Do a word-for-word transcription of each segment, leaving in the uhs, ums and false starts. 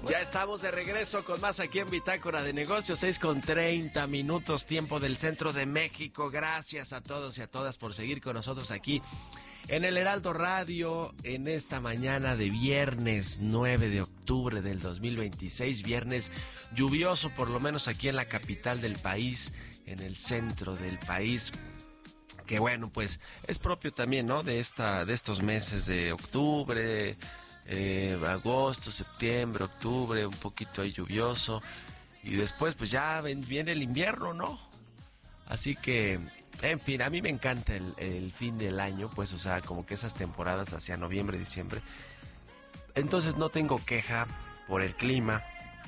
Ya estamos de regreso con más aquí en Bitácora de Negocios, seis con treinta minutos, tiempo del centro de México. Gracias a todos y a todas por seguir con nosotros aquí en el Heraldo Radio en esta mañana de viernes nueve de octubre del dos mil veintiséis, viernes lluvioso por lo menos aquí en la capital del país, en el centro del país. Que bueno, pues es propio también, ¿no? De esta, de estos meses de octubre, eh, agosto, septiembre, octubre, un poquito ahí lluvioso. Y después pues ya ven, viene el invierno, ¿no? Así que, en fin, a mí me encanta el, el fin del año, pues, o sea, como que esas temporadas hacia noviembre, diciembre. Entonces no tengo queja por el clima,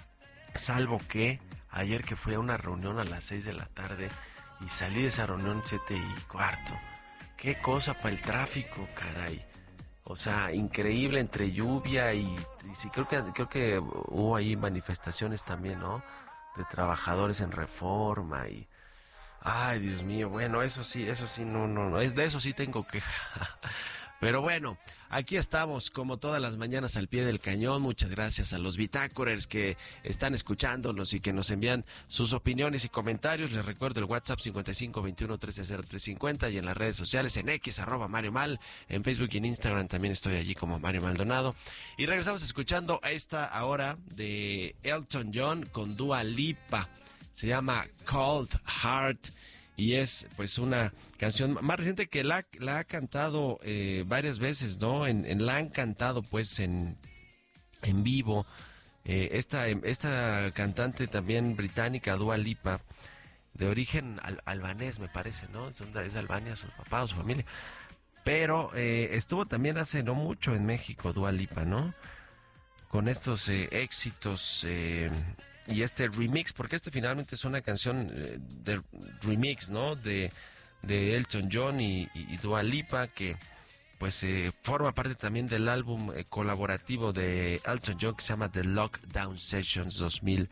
salvo que ayer que fui a una reunión a las seis de la tarde y salí de esa reunión siete y cuarto. Qué cosa para el tráfico, caray. O sea, increíble entre lluvia y, y sí, creo que creo que hubo ahí manifestaciones también, ¿no? De trabajadores en Reforma y ay, Dios mío, bueno, eso sí, eso sí, no, no, no, de eso sí tengo queja. Pero bueno, aquí estamos como todas las mañanas al pie del cañón. Muchas gracias a los bitácorers que están escuchándonos y que nos envían sus opiniones y comentarios. Les recuerdo el WhatsApp cincuenta y cinco veintiuno trece cero tres cincuenta y en las redes sociales en X arroba Mario Mal, en Facebook y en Instagram también estoy allí como Mario Maldonado. Y regresamos escuchando a esta hora de Elton John con Dua Lipa. Se llama Cold Heart y es pues una canción más reciente que la, la ha cantado eh, varias veces, ¿no? En, en la han cantado pues en, en vivo. Eh, esta, esta cantante también británica, Dua Lipa, de origen al, albanés me parece, ¿no? Es, es de Albania, su papá o su familia. Pero eh, estuvo también hace no mucho en México, Dua Lipa, ¿no? Con estos eh, éxitos eh, y este remix, porque este finalmente es una canción eh, de remix, ¿no? De, de Elton John y, y, y Dua Lipa, que pues eh, forma parte también del álbum eh, colaborativo de Elton John que se llama The Lockdown Sessions dos mil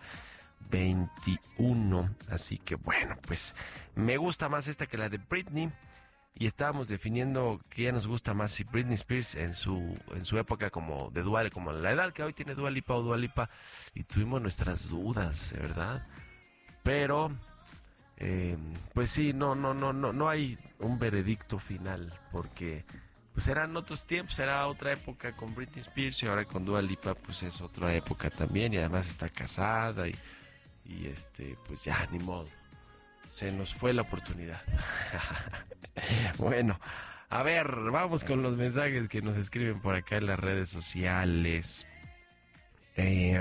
veintiuno. Así que bueno, pues me gusta más esta que la de Britney. Y estábamos definiendo qué ya nos gusta más, si Britney Spears en su en su época como de Dua, como la edad que hoy tiene Dua Lipa o Dua Lipa, y tuvimos nuestras dudas, ¿verdad? Pero eh, pues sí, no no no no no hay un veredicto final, porque pues eran otros tiempos, era otra época con Britney Spears y ahora con Dua Lipa pues es otra época también, y además está casada y y este pues ya ni modo. Se nos fue la oportunidad. Bueno, a ver, vamos con los mensajes que nos escriben por acá en las redes sociales. Eh,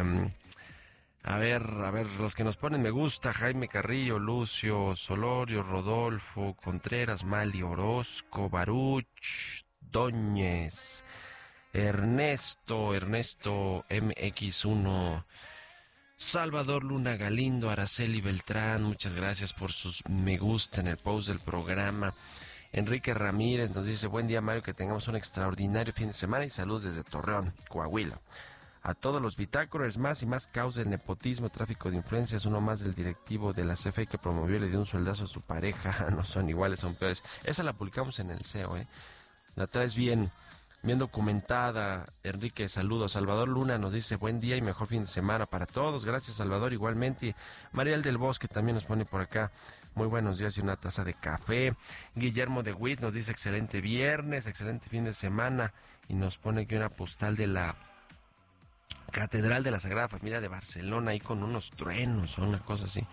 a ver, a ver, los que nos ponen me gusta: Jaime Carrillo, Lucio Solorio, Rodolfo Contreras, Mali Orozco, Baruch, Doñez, Ernesto, Ernesto M X uno, Salvador Luna Galindo, Araceli Beltrán, muchas gracias por sus me gusta en el post del programa. Enrique Ramírez nos dice: buen día, Mario, que tengamos un extraordinario fin de semana y saludos desde Torreón, Coahuila. A todos los bitácoras, más y más causa de nepotismo, tráfico de influencias, uno más del directivo de la C F E que promovió y le dio un sueldazo a su pareja. No son iguales, son peores. Esa la publicamos en el C E O, ¿eh? La traes bien. Bien documentada, Enrique, saludos. Salvador Luna nos dice: buen día y mejor fin de semana para todos. Gracias, Salvador, igualmente. Mariel del Bosque también nos pone por acá: muy buenos días y una taza de café. Guillermo de Witt nos dice: excelente viernes, excelente fin de semana. Y nos pone aquí una postal de la Catedral de la Sagrada Familia de Barcelona, ahí con unos truenos o una cosa así.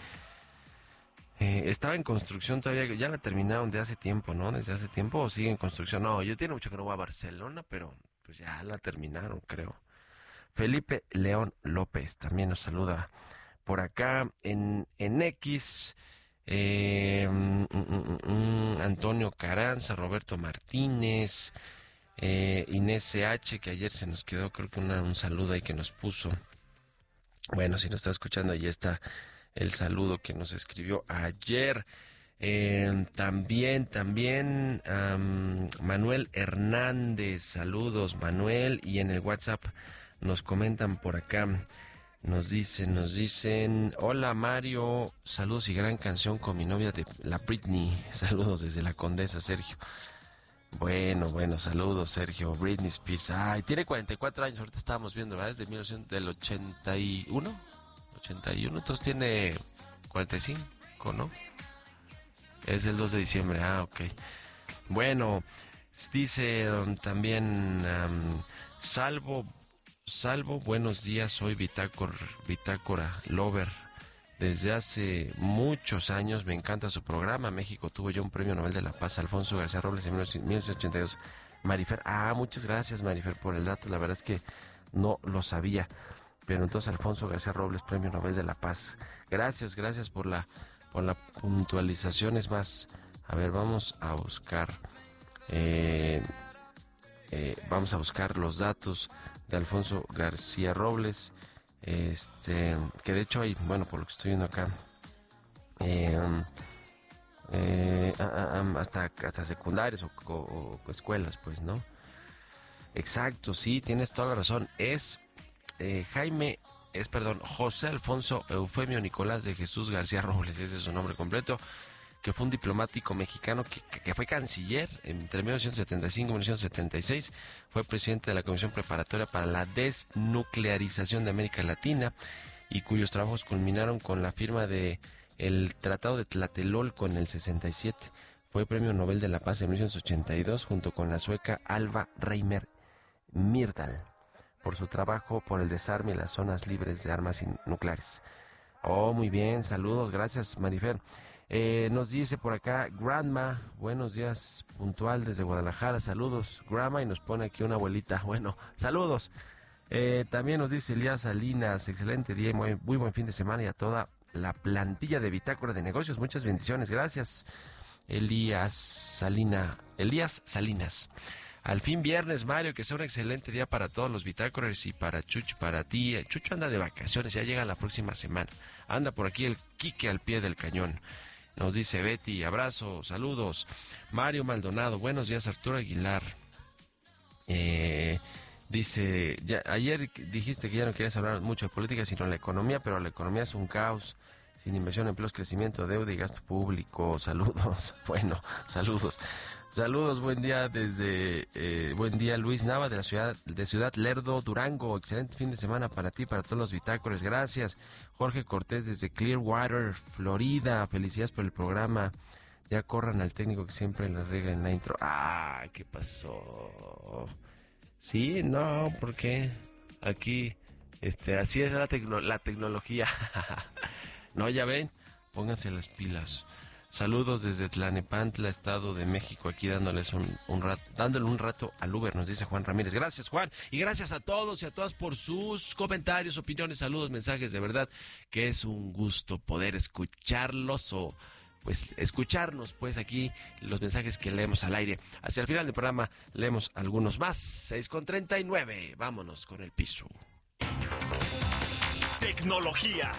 Eh, estaba en construcción todavía, ya la terminaron de hace tiempo, ¿no? Desde hace tiempo, o sigue en construcción. No, yo tiene mucho que no voy a Barcelona, pero pues ya la terminaron, creo. Felipe León López también nos saluda por acá en, en X. Eh, mm, mm, mm, Antonio Caranza, Roberto Martínez, eh, Inés C H, que ayer se nos quedó, creo que una, un saludo ahí que nos puso. Bueno, si nos está escuchando, ahí está el saludo que nos escribió ayer. Eh, también, también um, Manuel Hernández, saludos Manuel, y en el WhatsApp nos comentan por acá, nos dicen, nos dicen: hola Mario, saludos y gran canción con mi novia de la Britney, saludos desde la Condesa, Sergio. Bueno, bueno, saludos, Sergio. Britney Spears. Ay, tiene cuarenta y cuatro años, ahorita estábamos viendo, ¿verdad? Desde mil novecientos, del ochenta y uno. ochenta y uno, entonces tiene cuarenta y cinco, ¿no? Es del dos de diciembre, ah, ok. Bueno, dice um, también, um, salvo, salvo, buenos días, soy Bitácora, Bitácora Lover. Desde hace muchos años me encanta su programa. México tuvo ya un premio Nobel de la Paz, Alfonso García Robles, en mil novecientos ochenta y dos. Marifer, ah, muchas gracias, Marifer, por el dato. La verdad es que no lo sabía. Pero entonces Alfonso García Robles, premio Nobel de la Paz. Gracias, gracias por la, por la puntualización. Es más, a ver, vamos a buscar, eh, eh, vamos a buscar los datos de Alfonso García Robles. Este, que de hecho hay, bueno, por lo que estoy viendo acá, eh, eh, hasta, hasta secundarias o, o, o escuelas, pues, ¿no? Exacto, sí, tienes toda la razón. Es eh, Jaime, es, perdón, José Alfonso Eufemio Nicolás de Jesús García Robles, ese es su nombre completo, que fue un diplomático mexicano que, que, que fue canciller entre mil novecientos setenta y cinco y mil novecientos setenta y seis, fue presidente de la Comisión Preparatoria para la Desnuclearización de América Latina y cuyos trabajos culminaron con la firma de el Tratado de Tlatelolco en el sesenta y siete. Fue Premio Nobel de la Paz en mil novecientos ochenta y dos junto con la sueca Alva Reimer Myrdal por su trabajo por el desarme y las zonas libres de armas nucleares. Oh, muy bien, saludos, gracias, Marifer. Eh, nos dice por acá, Grandma, buenos días, puntual desde Guadalajara, saludos, Grandma, y nos pone aquí una abuelita, bueno, saludos. Eh, también nos dice Elías Salinas, excelente día y muy, muy buen fin de semana y a toda la plantilla de Bitácora de Negocios, muchas bendiciones, gracias, Elías Salina, Elías Salinas. Al fin viernes, Mario, que sea un excelente día para todos los bitácoras y para Chucho, para ti. Chucho anda de vacaciones, ya llega la próxima semana. Anda por aquí el Quique al pie del cañón. Nos dice Betty, abrazo, saludos. Mario Maldonado, buenos días, Arturo Aguilar. Eh, dice, ya, ayer dijiste que ya no querías hablar mucho de política, sino de la economía, pero la economía es un caos. Sin inversión, empleos, crecimiento, deuda y gasto público. Saludos. Bueno, saludos. Saludos, buen día desde, eh, buen día Luis Nava de la ciudad de Ciudad Lerdo, Durango. Excelente fin de semana para ti, para todos los bitácoras. Gracias. Jorge Cortés desde Clearwater, Florida. Felicidades por el programa. Ya corran al técnico que siempre le riega en la intro. Ah, ¿qué pasó? Sí, no, ¿por qué? Aquí, este, así es la, tecno- la tecnología. No, ya ven, pónganse las pilas. Saludos desde Tlanepantla, Estado de México, aquí dándoles un, un rato, dándole un rato al Uber, nos dice Juan Ramírez. Gracias, Juan, y gracias a todos y a todas por sus comentarios, opiniones, saludos, mensajes, de verdad que es un gusto poder escucharlos o pues escucharnos, pues aquí los mensajes que leemos al aire. Hacia el final del programa leemos algunos más. seis con treinta y nueve, vámonos con el piso. Tecnología.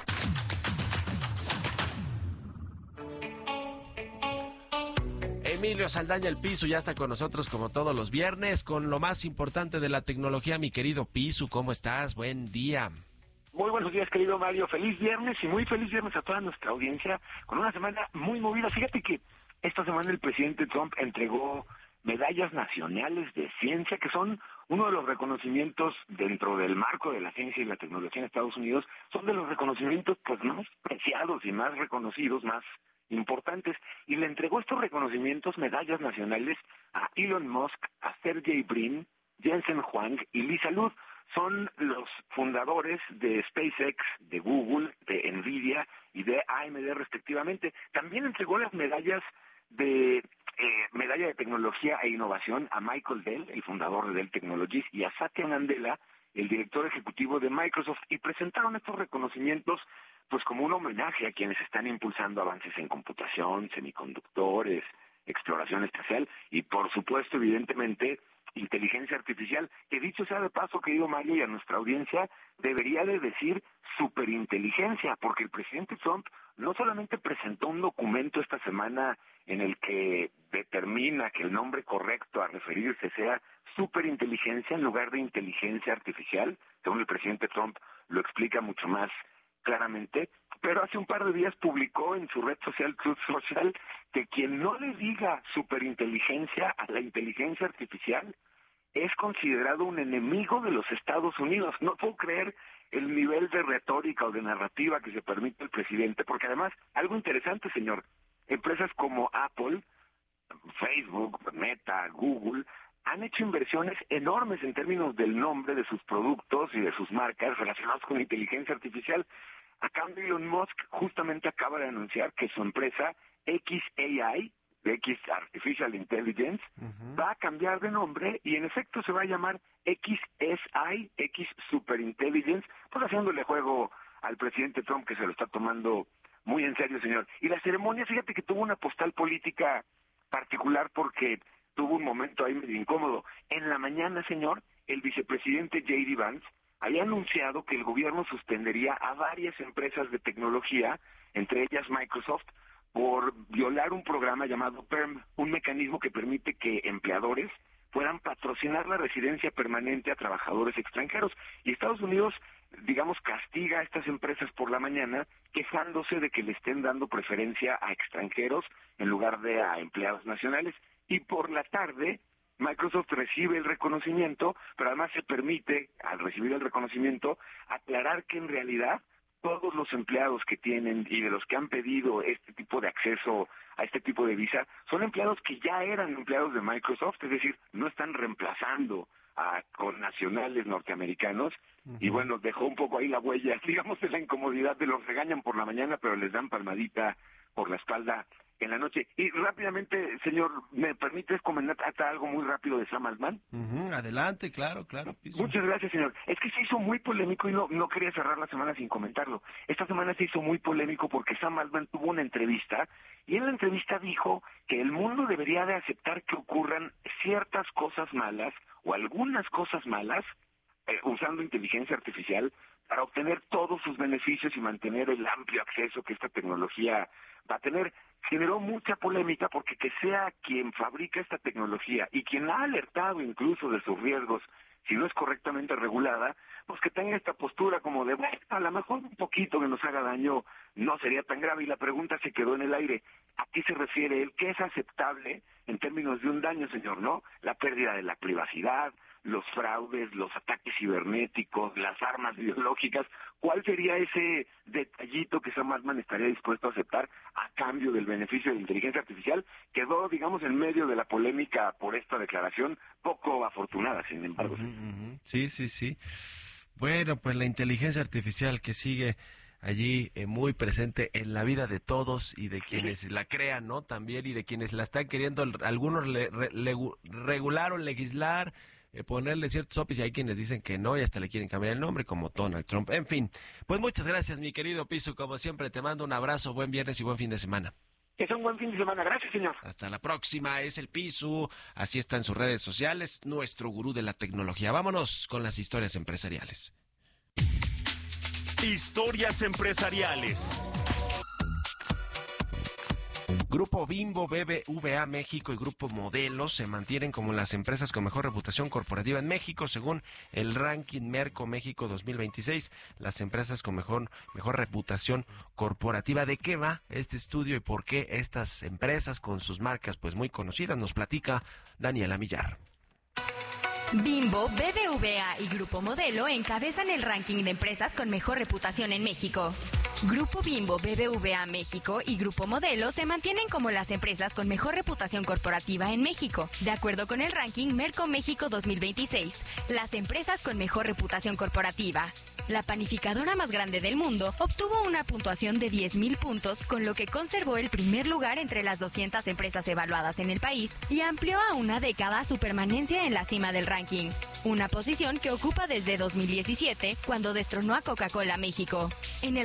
Emilio Saldaña el Piso ya está con nosotros como todos los viernes con lo más importante de la tecnología. Mi querido Piso, ¿cómo estás? Buen día. Muy buenos días, querido Mario. Feliz viernes y muy feliz viernes a toda nuestra audiencia con una semana muy movida. Fíjate que esta semana el presidente Trump entregó medallas nacionales de ciencia, que son uno de los reconocimientos dentro del marco de la ciencia y la tecnología en Estados Unidos, son de los reconocimientos pues más preciados y más reconocidos, más importantes, y le entregó estos reconocimientos, medallas nacionales, a Elon Musk, a Sergey Brin, Jensen Huang y Lisa Lu. Son los fundadores de SpaceX, de Google, de Nvidia y de A M D respectivamente. También entregó las medallas de eh, medalla de tecnología e innovación a Michael Dell, el fundador de Dell Technologies, y a Satya Nadella, el director ejecutivo de Microsoft, y presentaron estos reconocimientos pues como un homenaje a quienes están impulsando avances en computación, semiconductores, exploración espacial y por supuesto, evidentemente, inteligencia artificial, que dicho sea de paso, querido Mario, y a nuestra audiencia, debería de decir superinteligencia, porque el presidente Trump no solamente presentó un documento esta semana en el que determina que el nombre correcto a referirse sea superinteligencia en lugar de inteligencia artificial, según el presidente Trump lo explica mucho más claramente, pero hace un par de días publicó en su red social Truth Social que quien no le diga superinteligencia a la inteligencia artificial es considerado un enemigo de los Estados Unidos. No puedo creer el nivel de retórica o de narrativa que se permite el presidente, porque además, algo interesante, señor, empresas como Apple, Facebook, Meta, Google, han hecho inversiones enormes en términos del nombre de sus productos y de sus marcas relacionados con la inteligencia artificial. A cambio, Elon Musk justamente acaba de anunciar que su empresa X A I, X Artificial Intelligence, uh-huh, va a cambiar de nombre y en efecto se va a llamar X S I, X Superintelligence, pues haciéndole juego al presidente Trump, que se lo está tomando muy en serio, señor. Y la ceremonia, fíjate que tuvo una postal política particular porque tuvo un momento ahí medio incómodo. En la mañana, señor, el vicepresidente J D Vance había anunciado que el gobierno suspendería a varias empresas de tecnología, entre ellas Microsoft, por violar un programa llamado P E R M, un mecanismo que permite que empleadores puedan patrocinar la residencia permanente a trabajadores extranjeros. Y Estados Unidos, digamos, castiga a estas empresas por la mañana, quejándose de que le estén dando preferencia a extranjeros en lugar de a empleados nacionales. Y por la tarde, Microsoft recibe el reconocimiento, pero además se permite, al recibir el reconocimiento, aclarar que en realidad todos los empleados que tienen y de los que han pedido este tipo de acceso a este tipo de visa son empleados que ya eran empleados de Microsoft, es decir, no están reemplazando a connacionales norteamericanos. Uh-huh. Y bueno, dejó un poco ahí la huella, digamos, de la incomodidad de los regañan por la mañana, pero les dan palmadita por la espalda en la noche. Y rápidamente, señor, ¿me permites comentar algo muy rápido de Sam Altman? Uh-huh. Adelante, claro, claro. Piso. Muchas gracias, señor. Es que se hizo muy polémico y no, no quería cerrar la semana sin comentarlo. Esta semana se hizo muy polémico porque Sam Altman tuvo una entrevista y en la entrevista dijo que el mundo debería de aceptar que ocurran ciertas cosas malas o algunas cosas malas eh, usando inteligencia artificial para obtener todos sus beneficios y mantener el amplio acceso que esta tecnología va a tener. Generó mucha polémica porque que sea quien fabrica esta tecnología y quien ha alertado incluso de sus riesgos si no es correctamente regulada, pues que tenga esta postura como de, bueno, a lo mejor un poquito que nos haga daño no sería tan grave. Y la pregunta se quedó en el aire. ¿A qué se refiere él? ¿Qué es aceptable en términos de un daño, señor? ¿No? La pérdida de la privacidad, los fraudes, los ataques cibernéticos, las armas biológicas. ¿Cuál sería ese detallito que Sam Altman estaría dispuesto a aceptar a cambio del beneficio de la inteligencia artificial? Quedó, digamos, en medio de la polémica por esta declaración, poco afortunada, sin embargo. Uh-huh, uh-huh. Sí, sí, sí. Bueno, pues la inteligencia artificial que sigue allí eh, muy presente en la vida de todos y de quienes sí. la crean, ¿no? También, y de quienes la están queriendo, algunos le, re, le, regular o legislar, eh, ponerle ciertos opis, y hay quienes dicen que no y hasta le quieren cambiar el nombre, como Donald Trump. En fin, pues muchas gracias, mi querido Piso, como siempre te mando un abrazo, buen viernes y buen fin de semana. Que sea un buen fin de semana. Gracias, señor. Hasta la próxima. Es el Piso. Así está en sus redes sociales, nuestro gurú de la tecnología. Vámonos con las historias empresariales. Historias empresariales. Grupo Bimbo, B B V A México y Grupo Modelo se mantienen como las empresas con mejor reputación corporativa en México, según el ranking Merco México dos mil veintiséis, las empresas con mejor, mejor reputación corporativa. ¿De qué va este estudio y por qué estas empresas con sus marcas pues muy conocidas? Nos platica Daniela Millar. Bimbo, B B V A y Grupo Modelo encabezan el ranking de empresas con mejor reputación en México. Grupo Bimbo, B B V A México y Grupo Modelo se mantienen como las empresas con mejor reputación corporativa en México. De acuerdo con el ranking Merco México dos mil veintiséis, las empresas con mejor reputación corporativa. La panificadora más grande del mundo obtuvo una puntuación de diez mil puntos, con lo que conservó el primer lugar entre las doscientas empresas evaluadas en el país y amplió a una década su permanencia en la cima del ranking, una posición que ocupa desde dos mil diecisiete, cuando destronó a Coca-Cola México. En el ranking por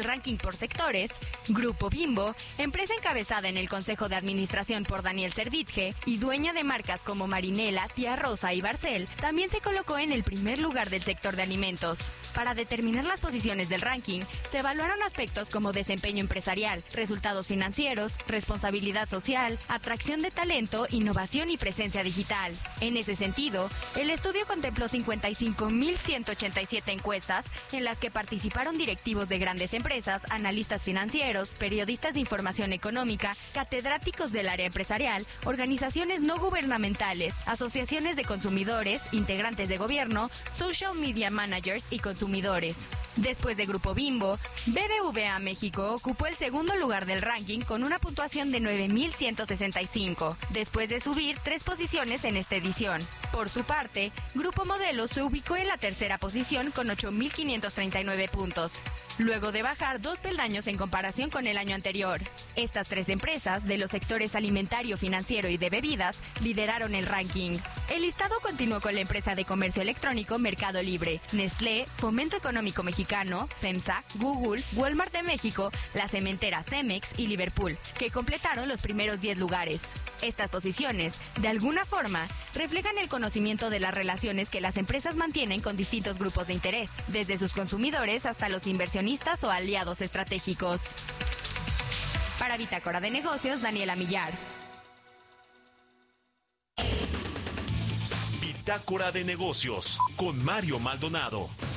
por sectores, Grupo Bimbo, empresa encabezada en el Consejo de Administración por Daniel Servitje y dueña de marcas como Marinela, Tía Rosa y Barcel, también se colocó en el primer lugar del sector de alimentos. Para determinar las posiciones del ranking, se evaluaron aspectos como desempeño empresarial, resultados financieros, responsabilidad social, atracción de talento, innovación y presencia digital. En ese sentido, el estudio contempló cincuenta y cinco mil ciento ochenta y siete encuestas en las que participaron directivos de grandes empresas, analistas financieros, periodistas de información económica, catedráticos del área empresarial, organizaciones no gubernamentales, asociaciones de consumidores, integrantes de gobierno, social media managers y consumidores. Después de Grupo Bimbo, B B V A México ocupó el segundo lugar del ranking con una puntuación de nueve mil ciento sesenta y cinco, después de subir tres posiciones en esta edición. Por su parte, Grupo Modelo se ubicó en la tercera posición con ocho mil quinientos treinta y nueve puntos, luego de bajar dos peldaños en comparación con el año anterior. Estas tres empresas, de los sectores alimentario, financiero y de bebidas, lideraron el ranking. El listado continuó con la empresa de comercio electrónico Mercado Libre, Nestlé, Fomento Económico Mexicano, FEMSA, Google, Walmart de México, la cementera Cemex y Liverpool, que completaron los primeros diez lugares. Estas posiciones, de alguna forma, reflejan el conocimiento de las relaciones que las empresas mantienen con distintos grupos de interés, desde sus consumidores hasta los inversionistas o aliados estratégicos. Para Bitácora de Negocios, Daniela Millar. Bitácora de Negocios con Mario Maldonado.